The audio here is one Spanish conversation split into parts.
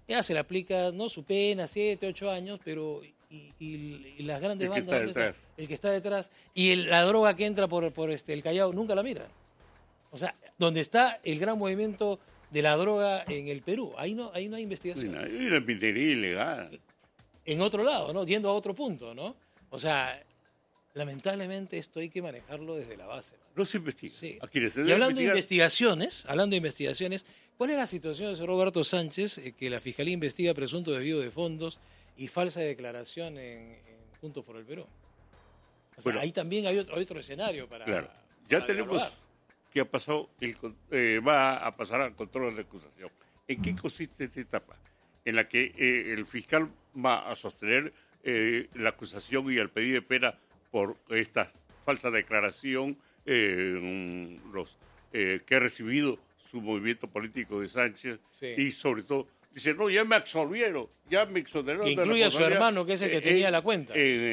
ya se le aplica, ¿no?, su pena, 7, 8 años, pero y las grandes bandas, ¿dónde está? El que está detrás, y la droga que entra por el Callao, nunca la miran. O sea, donde está el gran movimiento de la droga en el Perú, ahí no hay investigación. Hay una pitería ilegal. En otro lado, ¿no? Yendo a otro punto, ¿no? O sea, lamentablemente esto hay que manejarlo desde la base, ¿no? No se investiga. Sí. Y hablando de investigaciones, ¿cuál es la situación de ese Roberto Sánchez, que la Fiscalía investiga presunto desvío de fondos y falsa declaración en Juntos por el Perú? O sea, ahí también hay otro escenario para... Claro, ya para tenemos dialogar. que ha pasado va a pasar al control de acusación. ¿En qué consiste esta etapa? En la que el fiscal va a sostener la acusación y el pedido de pena por esta falsa declaración que ha recibido su movimiento político de Sánchez, sí. Y sobre todo dice, no, ya me absolvieron, ya me exoneraron. Que incluye a su hermano, que es el que tenía la cuenta.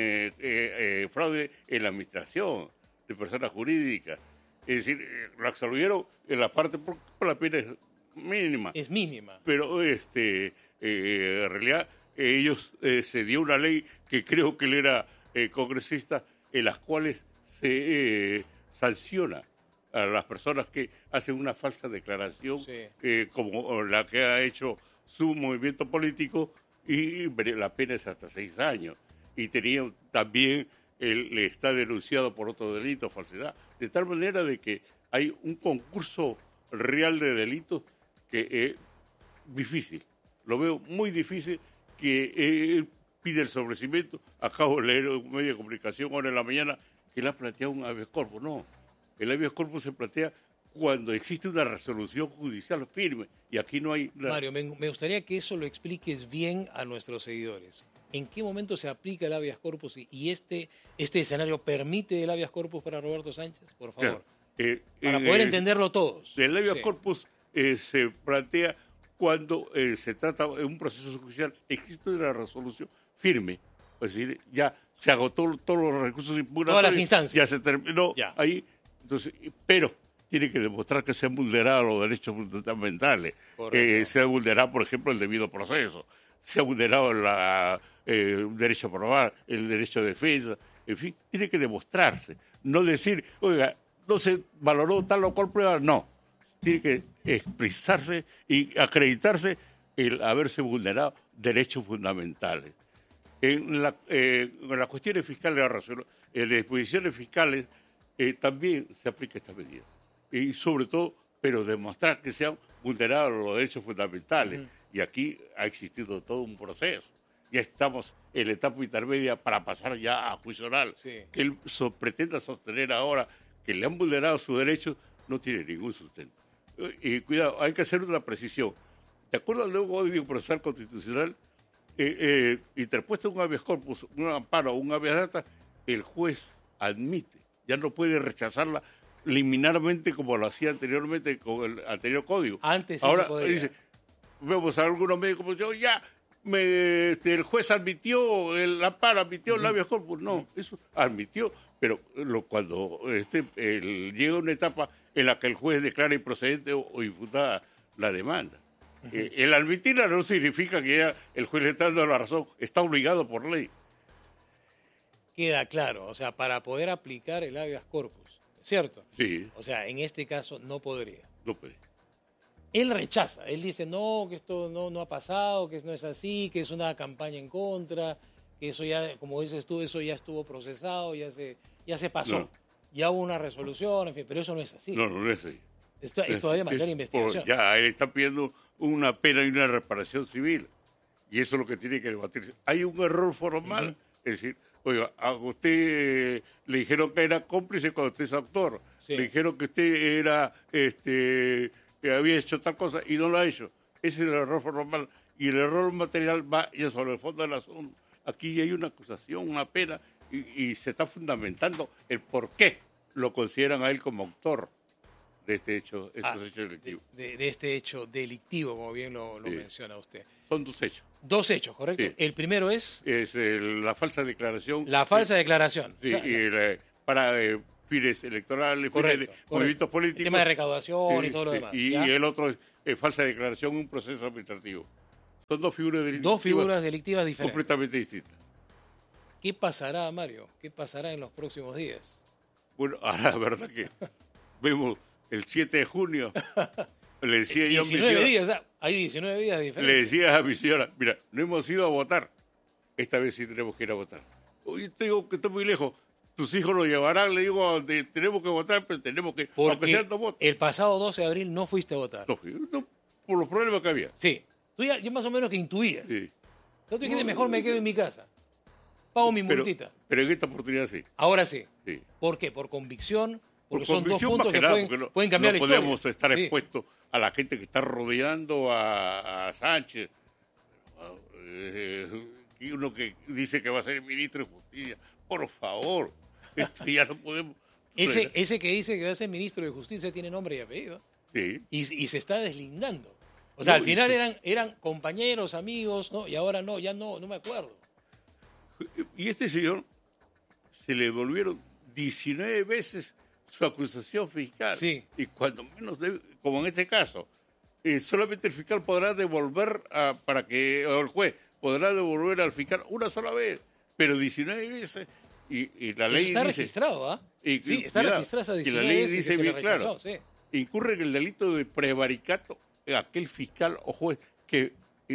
Fraude en la administración de personas jurídicas. Es decir, lo absolvieron en la parte por la pena es mínima. Es mínima. Pero en realidad ellos se dio una ley que creo que él era congresista, en las cuales se sanciona a las personas que hacen una falsa declaración, sí. Como la que ha hecho su movimiento político, y la pena es hasta 6 años. Y tenía también, él está denunciado por otro delito, falsedad, de tal manera de que hay un concurso real de delitos que es difícil. Lo veo muy difícil que pide el sobrecimiento. Acabo de leer en un medio de comunicación ahora en la mañana que le ha planteado un habeas corpus. No, el habeas corpus se plantea cuando existe una resolución judicial firme, y aquí no hay... Mario, me gustaría que eso lo expliques bien a nuestros seguidores. ¿En qué momento se aplica el habeas corpus y este escenario permite el habeas corpus para Roberto Sánchez? Por favor, claro. Para poder entenderlo todos. El habeas corpus se plantea cuando se trata de un proceso judicial, existe una resolución firme, es decir, ya se agotó todos los recursos impugnatorios. Todas las instancias. Ya se terminó ahí, entonces, pero tiene que demostrar que se han vulnerado los derechos fundamentales. Se ha vulnerado, por ejemplo, el debido proceso, se ha vulnerado el derecho a probar, el derecho de defensa, en fin, tiene que demostrarse. No decir, oiga, no se valoró tal o cual prueba, no. Tiene que expresarse y acreditarse el haberse vulnerado derechos fundamentales. En las cuestiones fiscales, en las disposiciones fiscales, también se aplica esta medida. Y sobre todo, pero demostrar que se han vulnerado los derechos fundamentales. Uh-huh. Y aquí ha existido todo un proceso. Ya estamos en la etapa intermedia para pasar ya a juicio oral. Sí. Que él pretenda sostener ahora que le han vulnerado sus derechos no tiene ningún sustento. Y cuidado, hay que hacer una precisión. De acuerdo al nuevo Código Procesal Constitucional, interpuesto un habeas corpus, un amparo o un habeas data, el juez admite, ya no puede rechazarla liminarmente como lo hacía anteriormente con el anterior código. Antes sí. Ahora dice, vemos a algunos medios como yo, el juez admitió, el amparo admitió el habeas corpus. No, eso admitió, pero cuando llega una etapa en la que el juez declara improcedente o infundada la demanda. Uh-huh. El admitirla no significa que ya el juez le está dando la razón, está obligado por ley. Queda claro, o sea, para poder aplicar el habeas corpus, ¿cierto? Sí. O sea, en este caso no podría. No puede. Él rechaza, él dice no, que esto no ha pasado, que no es así, que es una campaña en contra, que eso ya, como dices tú, eso ya estuvo procesado, ya se pasó. No. Ya hubo una resolución, en fin, pero eso no es así. No es así. Esto es todavía materia de investigación. Ya, él está pidiendo una pena y una reparación civil. Y eso es lo que tiene que debatirse. Hay un error formal. Uh-huh. Es decir, oiga, a usted le dijeron que era cómplice cuando usted es autor. Sí. Le dijeron que usted era, que había hecho tal cosa y no lo ha hecho. Ese es el error formal. Y el error material va ya sobre el fondo del asunto. Aquí hay una acusación, una pena, y se está fundamentando el por qué lo consideran a él como autor de este hecho, hechos delictivos. De este hecho delictivo, como bien lo menciona usted. Son 2 hechos. 2 hechos, ¿correcto? Sí. El primero es... la falsa declaración. La falsa declaración. Sí, o sea, para fines electorales, fines de movimientos políticos. El tema de recaudación y todo lo demás. Y el otro es falsa declaración en un proceso administrativo. Son dos figuras delictivas. Dos figuras delictivas diferentes. Completamente distintas. ¿Qué pasará, Mario? ¿Qué pasará en los próximos días? Bueno, ahora la verdad que vemos el 7 de junio. Le decía yo a mi 19 señora, días, o sea, hay 19 días de diferencia. le decía a mi señora, mira, no hemos ido a votar. Esta vez sí tenemos que ir a votar. Hoy te digo que está muy lejos. Tus hijos lo llevarán, le digo, donde tenemos que votar, pero tenemos que... Porque el pasado 12 de abril no fuiste a votar. No, por los problemas que había. Sí. Tú ya más o menos que intuías. Sí. Entonces dijiste, mejor me quedo en mi casa. Pago mi multita. Pero en esta oportunidad sí. Ahora sí. Sí. ¿Por qué? ¿Por convicción? Porque Por son dos convicción puntos que nada, pueden cambiar la historia. No podemos estar expuestos a la gente que está rodeando a Sánchez. Y uno que dice que va a ser ministro de Justicia. Por favor, esto ya no podemos... Ese que dice que va a ser ministro de Justicia tiene nombre y apellido. Sí. Y se está deslindando. O sea, al final eran compañeros, amigos, ¿no? Y ahora no, ya no me acuerdo. Y este señor se le devolvieron 19 veces su acusación fiscal. Sí. Y cuando menos, como en este caso, solamente el fiscal podrá devolver o el juez podrá devolver al fiscal una sola vez, pero 19 veces. Y la ley está dice, registrado, ¿ah? Sí, está registrada esa 19 y la ley veces dice que se bien le rechazó, claro, sí. incurre en el delito de prevaricato aquel fiscal o juez que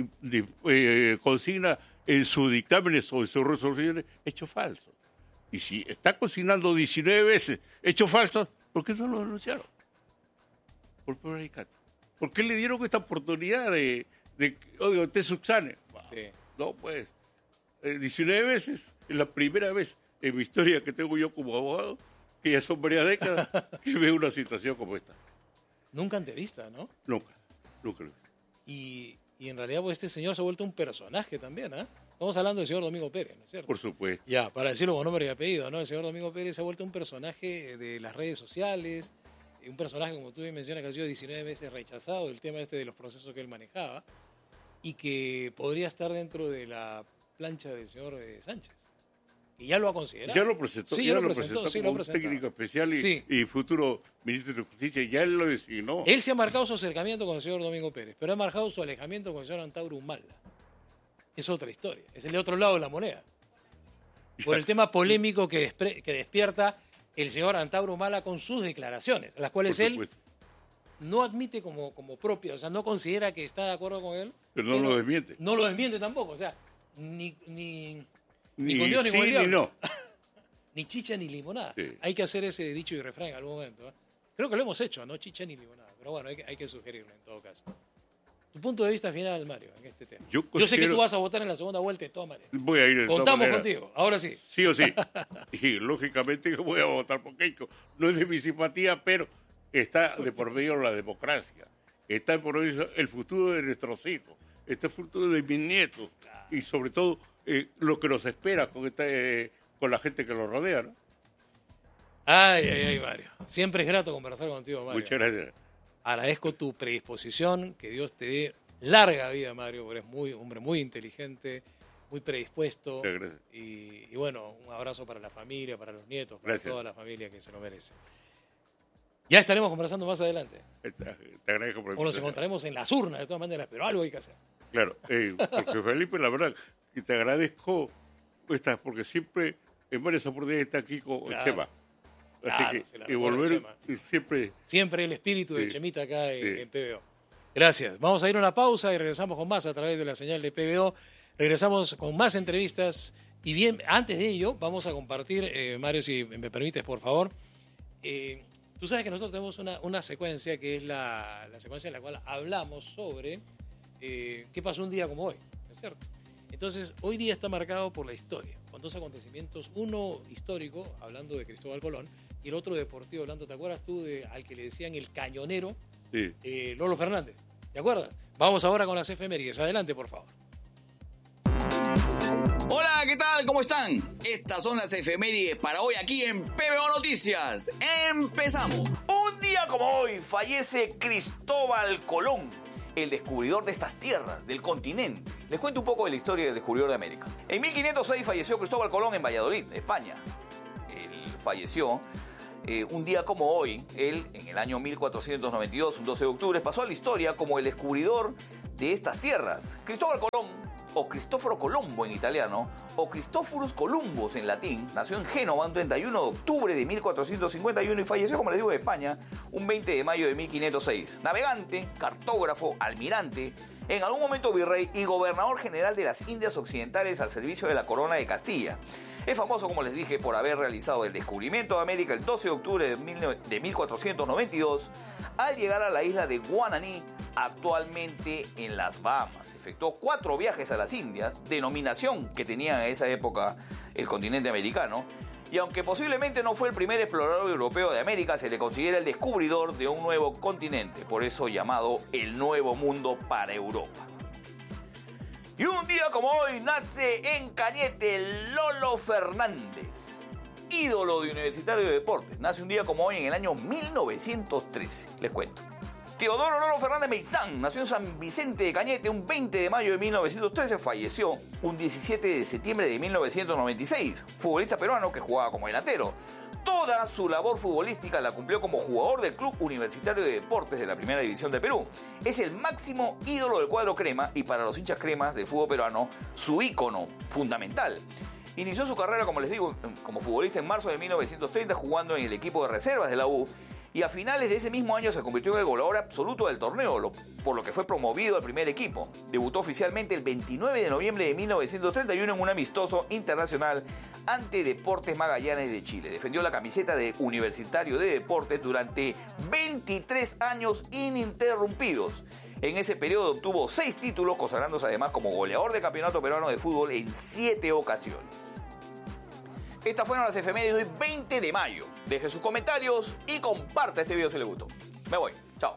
consigna en sus dictámenes o en sus resoluciones hechos falsos. Y si está consignando 19 veces hechos falsos, ¿por qué no lo denunciaron? Por prevaricato. ¿Por qué le dieron esta oportunidad de oiga, usted subsane? Sí. No, pues, 19 veces, es la primera vez en mi historia que tengo yo como abogado, que ya son varias décadas, que veo una situación como esta. Nunca anterista, ¿no? Nunca lo vi. Y en realidad pues, este señor se ha vuelto un personaje también, ¿ah? Estamos hablando del señor Domingo Pérez, ¿no es cierto? Por supuesto. Ya, para decirlo con nombre y apellido, ¿no? El señor Domingo Pérez se ha vuelto un personaje de las redes sociales, un personaje, como tú mencionas, que ha sido 19 veces rechazado, el tema de los procesos que él manejaba, y que podría estar dentro de la plancha del señor Sánchez. Y ya lo ha considerado. Ya lo presentó, sí, ya lo lo presentó, presentó como un técnico especial y futuro ministro de Justicia. Ya él lo designó. Él se ha marcado su acercamiento con el señor Domingo Pérez, pero ha marcado su alejamiento con el señor Antauro Humala. Es otra historia, es el de otro lado de la moneda. Por el tema polémico que despierta el señor Antauro Humala con sus declaraciones, las cuales él no admite como propia, o sea, no considera que está de acuerdo con él. Pero no lo desmiente. No lo desmiente tampoco, o sea, ni con Dios ni con el sí, diablo. ni no. Ni chicha ni limonada. Sí. Hay que hacer ese dicho y refrán en algún momento. ¿eh? Creo que lo hemos hecho, no chicha ni limonada, pero bueno, hay que sugerirlo en todo caso. Tu punto de vista final, Mario, en este tema. Yo sé que tú vas a votar en la segunda vuelta de todas maneras. Voy a ir de todas Contamos maneras. contigo, ahora sí. Sí o sí. Y lógicamente voy a votar por Keiko. No es de mi simpatía, pero está de por medio la democracia. Está de por medio el futuro de nuestros hijos. Está el futuro de mis nietos. Y sobre todo lo que nos espera con la gente que los rodea, ¿no? Ay, Mario. Siempre es grato conversar contigo, Mario. Muchas gracias. Agradezco tu predisposición, que Dios te dé larga vida, Mario, porque eres un hombre muy inteligente, muy predispuesto. Muchas gracias. Y bueno, un abrazo para la familia, para los nietos, para toda la familia que se lo merece. Ya estaremos conversando más adelante. Te agradezco por o nos encontraremos en las urnas, de todas maneras, pero algo hay que hacer. Claro, porque Felipe, la verdad, que te agradezco, porque siempre, en varias oportunidades, está aquí con Chema. Así que volver siempre... Siempre el espíritu de Chemita acá en PBO. Gracias. Vamos a ir a una pausa y regresamos con más a través de la señal de PBO. Regresamos con más entrevistas. Y bien, antes de ello, vamos a compartir, Mario, si me permites, por favor. Tú sabes que nosotros tenemos una secuencia que es la secuencia en la cual hablamos sobre qué pasó un día como hoy, ¿no es cierto? Entonces, hoy día está marcado por la historia, con dos acontecimientos, uno histórico, hablando de Cristóbal Colón, y el otro deportivo, hablando, ¿te acuerdas tú al que le decían el cañonero? Sí. Lolo Fernández, ¿te acuerdas? Vamos ahora con las efemérides. Adelante, por favor. Hola, ¿qué tal? ¿Cómo están? Estas son las efemérides para hoy aquí en PBO Noticias. ¡Empezamos! Un día como hoy fallece Cristóbal Colón, el descubridor de estas tierras, del continente. Les cuento un poco de la historia del descubridor de América. En 1506 falleció Cristóbal Colón en Valladolid, España. Él falleció un día como hoy. Él, en el año 1492, un 12 de octubre, pasó a la historia como el descubridor de estas tierras. Cristóbal Colón, o Cristoforo Colombo en italiano, o Christophorus Columbus en latín, nació en Génova un 31 de octubre de 1451 y falleció, como les digo, en España un 20 de mayo de 1506. Navegante, cartógrafo, almirante, en algún momento virrey y gobernador general de las Indias Occidentales al servicio de la corona de Castilla. Es famoso, como les dije, por haber realizado el descubrimiento de América el 12 de octubre de 1492 al llegar a la isla de Guananí, actualmente en las Bahamas. Efectuó 4 viajes a las Indias, denominación que tenía en esa época el continente americano, y aunque posiblemente no fue el primer explorador europeo de América, se le considera el descubridor de un nuevo continente, por eso llamado el Nuevo Mundo para Europa. Y un día como hoy nace en Cañete Lolo Fernández, ídolo de Universitario de Deportes. Nace un día como hoy en el año 1913, les cuento. Teodoro Lolo Fernández Meizán nació en San Vicente de Cañete un 20 de mayo de 1913, falleció un 17 de septiembre de 1996, futbolista peruano que jugaba como delantero. Toda su labor futbolística la cumplió como jugador del Club Universitario de Deportes de la Primera División de Perú. Es el máximo ídolo del cuadro crema y para los hinchas cremas del fútbol peruano, su ícono fundamental. Inició su carrera, como les digo, como futbolista en marzo de 1930 jugando en el equipo de reservas de la U, y a finales de ese mismo año se convirtió en el goleador absoluto del torneo, por lo que fue promovido al primer equipo. Debutó oficialmente el 29 de noviembre de 1931 en un amistoso internacional ante Deportes Magallanes de Chile. Defendió la camiseta de Universitario de Deportes durante 23 años ininterrumpidos. En ese periodo obtuvo 6 títulos, consagrándose además como goleador del Campeonato Peruano de Fútbol en 7 ocasiones. Estas fueron las efemérides de hoy, 20 de mayo. Deje sus comentarios y comparta este video si le gustó. Me voy. Chao.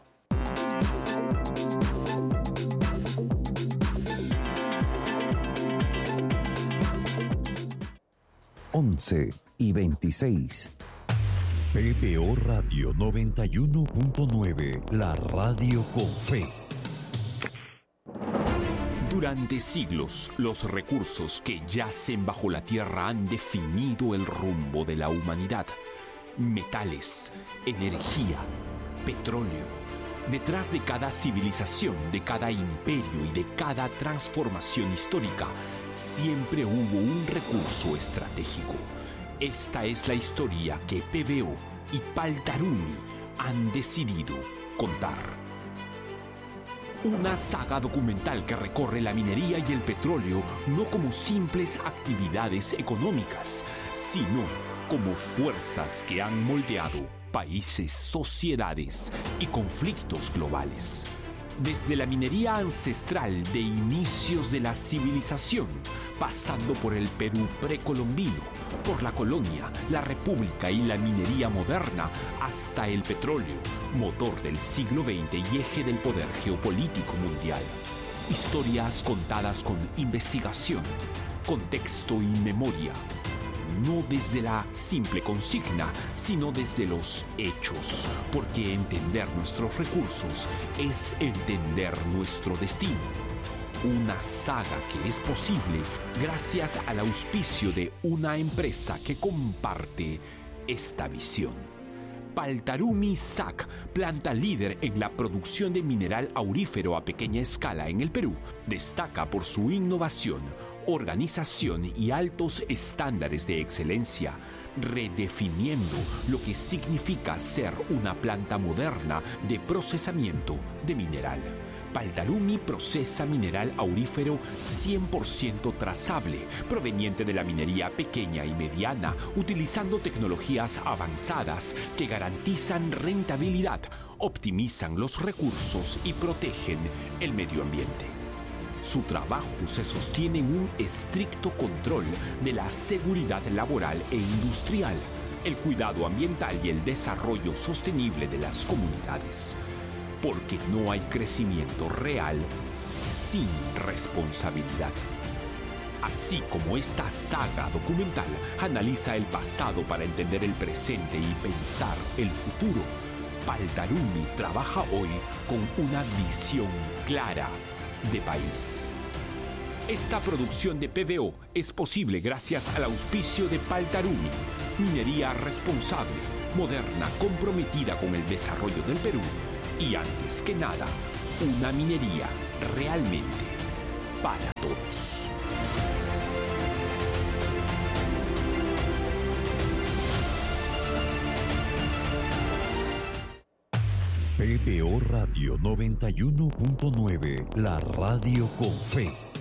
y 26. PBO Radio 91.9, la radio con fe. Durante siglos, los recursos que yacen bajo la tierra han definido el rumbo de la humanidad. Metales, energía, petróleo. Detrás de cada civilización, de cada imperio y de cada transformación histórica, siempre hubo un recurso estratégico. Esta es la historia que PBO y Paltarumi han decidido contar. Una saga documental que recorre la minería y el petróleo no como simples actividades económicas, sino como fuerzas que han moldeado países, sociedades y conflictos globales. Desde la minería ancestral de inicios de la civilización, pasando por el Perú precolombino, por la colonia, la república y la minería moderna, hasta el petróleo, motor del siglo XX y eje del poder geopolítico mundial. Historias contadas con investigación, contexto y memoria. No desde la simple consigna, sino desde los hechos, porque entender nuestros recursos es entender nuestro destino. Una saga que es posible gracias al auspicio de una empresa que comparte esta visión. Paltarumi SAC, planta líder en la producción de mineral aurífero a pequeña escala en el Perú, destaca por su innovación, organización y altos estándares de excelencia, redefiniendo lo que significa ser una planta moderna de procesamiento de mineral. Paltarumi procesa mineral aurífero 100% trazable, proveniente de la minería pequeña y mediana, utilizando tecnologías avanzadas que garantizan rentabilidad, optimizan los recursos y protegen el medio ambiente. Su trabajo se sostiene en un estricto control de la seguridad laboral e industrial, el cuidado ambiental y el desarrollo sostenible de las comunidades. Porque no hay crecimiento real sin responsabilidad. Así como esta saga documental analiza el pasado para entender el presente y pensar el futuro, Paltarumi trabaja hoy con una visión clara de país. Esta producción de PBO es posible gracias al auspicio de Paltarumi, minería responsable, moderna, comprometida con el desarrollo del Perú y, antes que nada, una minería realmente para todos. PBO Radio 91.9, la radio con fe.